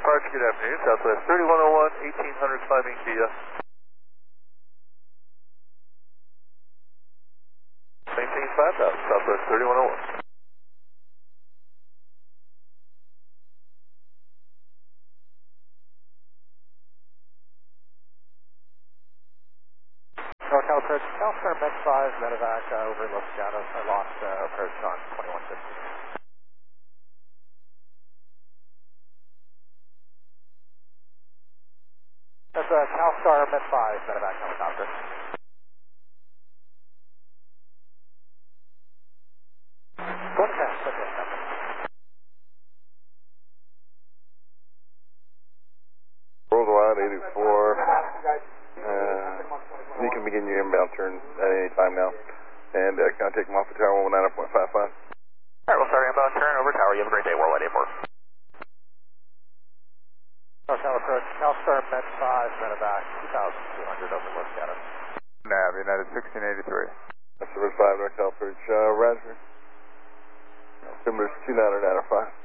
departure, good afternoon. Southwest 3101, 1800 climbing to you. Maintain 5000, Southwest 3101. NorCal approach, CalStar Med 5, medevac over Los Gatos. I lost approach on 2150. That's CalStar Med 5, medevac helicopter. Going fast, okay. Worldwide 84. You can begin your inbound turn at any time now. And can I take them off the tower 119.55? Alright, we'll start inbound turn over tower. You have a great day, Worldwide 84. NorCal approach, CalStar Med 5, medevac 2200 over Los Gatos. Nav, United 1683. That's Service 5, NorCal approach, Roger. Altimeter 2995.